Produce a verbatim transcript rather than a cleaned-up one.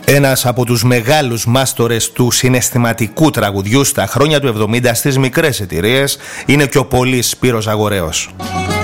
Ένας από τους μεγάλους μάστορες του συναισθηματικού τραγουδιού στα χρόνια του εβδομήντα στις μικρές εταιρείες είναι και ο πολύς Σπύρος Αγοραίος.